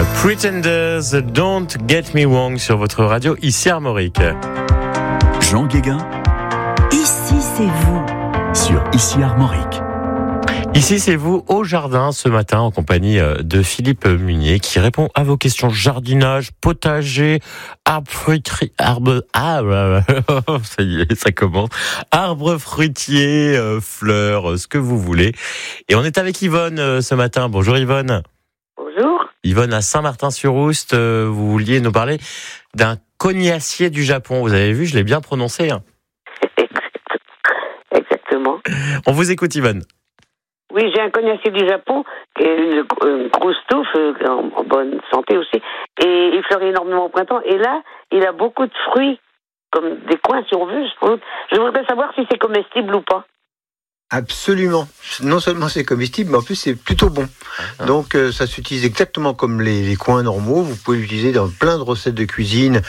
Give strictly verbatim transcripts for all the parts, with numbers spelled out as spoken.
Pretenders, Don't Get Me Wrong sur votre radio, ici Armorique. Jean Guéguin. Ici c'est vous. Sur Ici Armorique. Ici c'est vous au jardin ce matin en compagnie de Philippe Munier qui répond à vos questions jardinage, potager, arbre fruitier, arbre, ah, ça y est, ça commence, arbre fruitier, euh, fleurs, ce que vous voulez. Et on est avec Yvonne euh, ce matin. Bonjour Yvonne. Bonjour. Yvonne à Saint-Martin-sur-Oust, euh, vous vouliez nous parler d'un cognacier du Japon. Vous avez vu, je l'ai bien prononcé. Hein. Exactement. On vous écoute Yvonne. Oui, j'ai un cognacier du Japon qui est une, une grosse touffe, en, en bonne santé aussi, et il fleurit énormément au printemps. Et là, il a beaucoup de fruits, comme des coins si on veut. Je voudrais savoir si c'est comestible ou pas. Absolument. Non seulement c'est comestible, mais en plus c'est plutôt bon. Ah. Donc euh, ça s'utilise exactement comme les, les coins normaux. Vous pouvez l'utiliser dans plein de recettes de cuisine.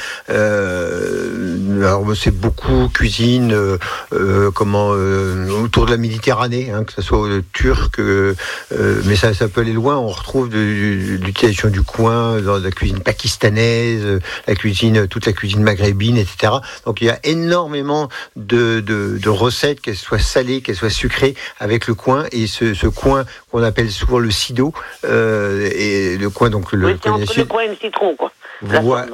Euh, alors c'est beaucoup cuisine, euh, euh, comment euh, autour de la Méditerranée, hein, que ce soit euh, turc, euh, euh, mais ça, ça peut aller loin. On retrouve de, de, l'utilisation du coin dans la cuisine pakistanaise, la cuisine, toute la cuisine maghrébine, et cetera. Donc il y a énormément de, de, de recettes, qu'elles soient salées, qu'elles soient sucrées, avec le coin, et ce, ce coin qu'on appelle souvent le sido, euh, et le coin donc le oui, c'est entre le coin et le citron, quoi. Voilà.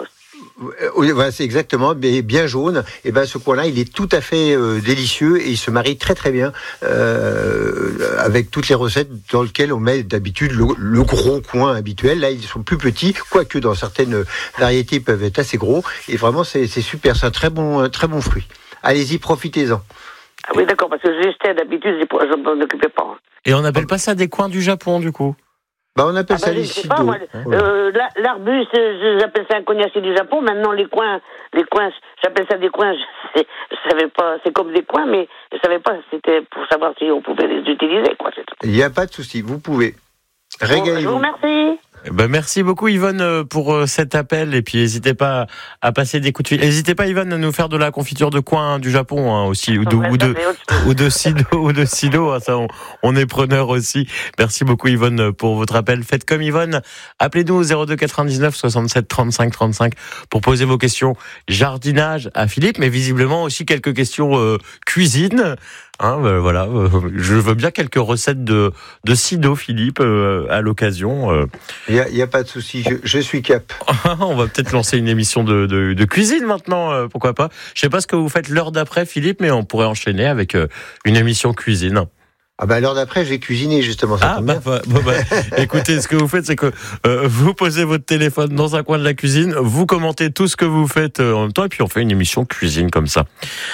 Voilà, c'est exactement, bien jaune. Et ben ce coin-là, il est tout à fait euh, délicieux et il se marie très très bien euh, avec toutes les recettes dans lesquelles on met d'habitude le, le gros coin habituel. Là, ils sont plus petits, quoique dans certaines variétés ils peuvent être assez gros. Et vraiment, c'est, c'est super, c'est un très bon, très bon fruit. Allez-y, profitez-en. Ah oui, d'accord, parce que j'étais d'habitude, je ne m'en occupais pas. Et on n'appelle pas ça des coins du Japon, du coup? Bah, on appelle ah ça bah, les sido. Hein, euh, l'arbuste, j'appelle ça un cognacier du Japon. Maintenant, les coins, les coins, j'appelle ça des coins. Je, je savais pas, c'est comme des coins, mais je savais pas. C'était pour savoir si on pouvait les utiliser, quoi. Il n'y a pas de souci, vous pouvez. Régalez-vous. Bon, je vous remercie. Ben merci beaucoup Yvonne pour cet appel et puis n'hésitez pas à passer des coups de fil. N'hésitez pas Yvonne à nous faire de la confiture de coin du Japon hein, aussi ou de ou de ou de sido ou de sido hein, ça on, on est preneur aussi. Merci beaucoup Yvonne pour votre appel. Faites comme Yvonne, appelez-nous au zéro deux quatre-vingt-dix-neuf soixante-sept trente-cinq trente-cinq pour poser vos questions jardinage à Philippe, mais visiblement aussi quelques questions euh, cuisine. Hein, ben voilà, euh, je veux bien quelques recettes de de sido Philippe euh, à l'occasion. Euh. Il y a, il y a pas de souci, je, je suis cap. On va peut-être lancer une émission de de, de cuisine maintenant, euh, pourquoi pas. Je sais pas ce que vous faites l'heure d'après Philippe, mais on pourrait enchaîner avec euh, une émission cuisine. Ah bah l'heure d'après, je vais cuisiner justement. Ça ah bah, bah, bah, bah écoutez, ce que vous faites, c'est que euh, vous posez votre téléphone dans un coin de la cuisine, vous commentez tout ce que vous faites euh, en même temps, et puis on fait une émission cuisine comme ça.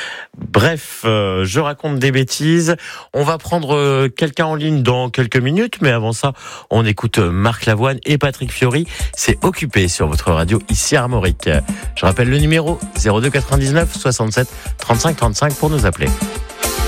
Bref, euh, je raconte des bêtises. On va prendre euh, quelqu'un en ligne dans quelques minutes, mais avant ça, on écoute Marc Lavoine et Patrick Fiori. C'est Occupé sur votre radio ici Armorique. Je rappelle le numéro zéro deux quatre-vingt-dix-neuf soixante-sept trente-cinq trente-cinq pour nous appeler.